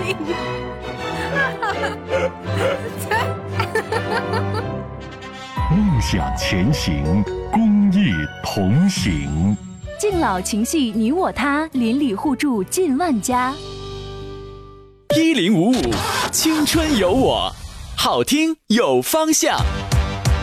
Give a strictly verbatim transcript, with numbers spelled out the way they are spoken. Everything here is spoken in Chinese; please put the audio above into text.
你。 梦想前行，公益同行。 敬老情系你我他，邻里互助近万家。 一零五五，青春有我，好听有方向。